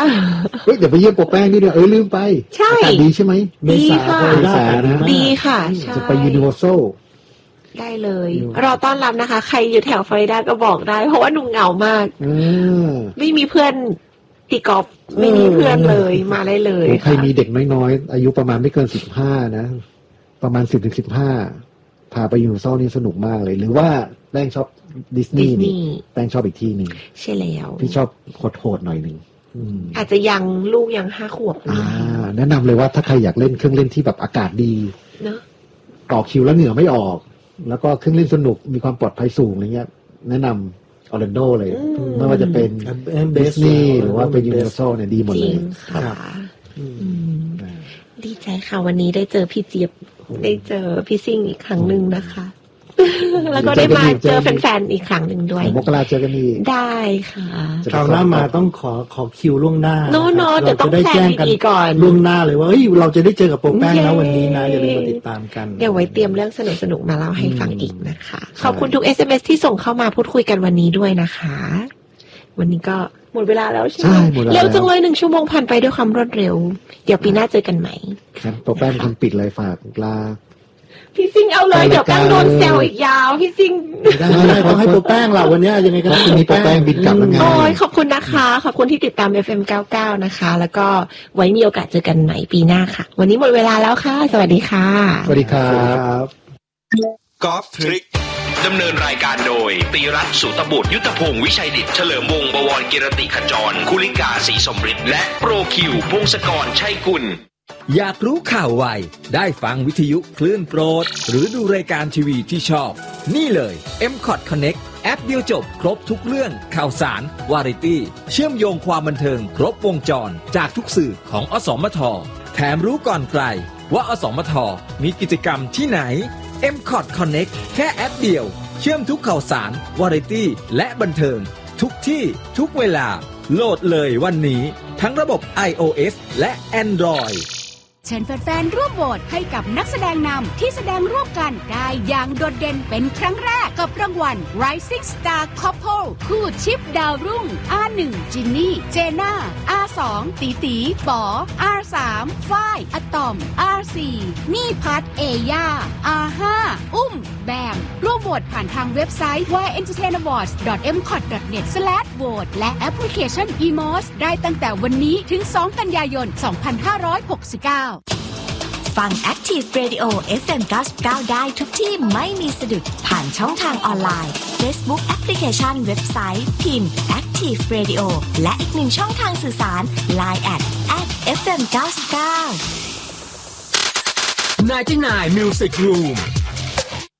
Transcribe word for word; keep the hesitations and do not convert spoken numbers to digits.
เฮ้ยเดี๋ยวไปเยี่ยมโปรแป้งนี่ด้วยเออลืมไปใช่อากาศดีใช่ไหมดีค่ะเมษานะดีค่ะใช่จะไปยูนิเวอร์แซลได้เลยรอต้อนรับนะคะใครอยู่แถวฟลอริดาก็บอกได้เพราะว่าหนูเหงามากไม่มีเพื่อนตีกอล์ฟไม่มีเพื่อนเลยมาได้เลยใครมีเด็กน้อยๆอายุประมาณไม่เกินสิบห้านะประมาณสิบถึงสิบห้าพาไปยูนิเวอร์แซลนี่สนุกมากเลยหรือว่าแป้งชอบดิสนีย์นี่แป้งชอบอีกที่นึงใช่แล้วพี่ชอบโหดๆหน่อยนึงอาจจะยังลูกยังห้าขวบอ่าแนะนำเลยว่าถ้าใครอยากเล่นเครื่องเล่นที่แบบอากาศดีเนอะต่อคิวแล้วเหงื่อไม่ออกแล้วก็เครื่องเล่นสนุกมีความปลอดภัยสูงอะไรเงี้ยแนะนำออร์แลนโดเลยไม่ว่าจะเป็นดิสนีย์หรือว่าเป็นยูนิเวอร์แซลเนี่ยดีหมดเลยค่ะดีใจค่ะวันนี้ได้เจอพี่เจี๊ยบได้เจอพี่ซิ่งอีกครั้งหนึ่งนะคะแล้วก็ได้มาเจอแฟนๆอีกครั้งหนึ่งด้วยมกราเจอกันอีกได้ค่ะคราวหน้ามาต้องขอขอคิวล่วงหน้าโน้โน้เดี๋ยวต้องแจ้งกันก่อนล่วงหน้าเลยว่าเฮ้ยเราจะได้เจอกับโปรแป้งนะวันนี้นะอย่าลืมมาติดตามกันเดี๋ยวไว้เตรียมเรื่องสนุกๆมาเล่าให้ฟังอีกนะคะขอบคุณทุก เอส เอ็ม เอส ที่ส่งเข้ามาพูดคุยกันวันนี้ด้วยนะคะวันนี้ก็หมดเวลาแล้วใช่ไหมเร็วจังเลยหนึ่งชั่วโมงผ่านไปด้วยความรวดเร็วเดี๋ยวปีหน้าเจอกันใหม่ครับโปรแป้งคนปิดเลยฝากลาพี่ซิงเอาเลยเดี๋ยวแป้งโดนแซวอีกยาวพี่ซิงได้ได้ต้องให้โปรแป้งเราวันนี้ยังไงก็ต้องมีโปรแป้งบินกลับแล้วไงโอ้ยขอบคุณนะคะขอบคุณที่ติดตาม เอฟ เอ็ม เก้าสิบเก้านะคะแล้วก็ไว้มีโอกาสเจอกันใหม่ปีหน้าค่ะวันนี้หมดเวลาแล้วค่ะสวัสดีค่ะสวัสดีครับกอล์ฟทริคดำเนินรายการโดยตีรัตน์สุตบุตรยุทธพงศ์วิชัยดิษฐ์เฉลิมวงศ์บวรกิรติขจรคุลิกาศรีสมฤทธิ์และโปรคิวพงศกรชัยกุลอยากรู้ข่าวไวได้ฟังวิทยุคลื่นโปรดหรือดูรายการทีวีที่ชอบนี่เลย เอ็ม คอท Connect แอปเดียวจบครบทุกเรื่องข่าวสารวาไรตี้เชื่อมโยงความบันเทิงครบวงจรจากทุกสื่อของอสมทแถมรู้ก่อนใครว่าอสมทมีกิจกรรมที่ไหน เอ็ม คอท Connect แค่แอปเดียวเชื่อมทุกข่าวสารวาไรตี้และบันเทิงทุกที่ทุกเวลาโหลดเลยวันนี้ทั้งระบบ ไอ โอ เอส และ Android เชิญแฟนๆร่วมโหวตให้กับนักแสดงนำที่แสดงร่วมกันได้อย่างโดดเด่นเป็นครั้งแรกกับรางวัล Rising Star Couple คู่ชิปดาวรุ่ง อาร์ หนึ่ง จินนี่ เจน่า อาร์ สอง ตีตีป๋อ อาร์ สาม ฝ้าย อะตอม อาร์ สี่ นี่พัทเอย่า อาร์ ห้า อุ้มแบมร่วมโหวตผ่านทางเว็บไซต์ วาย เอ็นเตอร์เทน อวอร์ดส์ ดอท เอ็ม คอท ดอท เน็ต สแลช โหวต และแอปพลิเคชัน อี โมส ได้ตั้งแต่วันนี้ถึง สองกันยายน สองพันห้าร้อยหกสิบเก้าฟัง Active Radio เอฟ เอ็ม เก้าสิบเก้า ได้ทุกที่ไม่มีสะดุดผ่านช่องทางออนไลน์ Facebook แอปพลิเคชันเว็บไซต์พิมพ์ Active Radio และอีกหนึ่งช่องทางสื่อสาร ไลน์ แอท แอท เอฟ เอ็ม เก้าสิบเก้าไนน์ตี้ไนน์ Music Room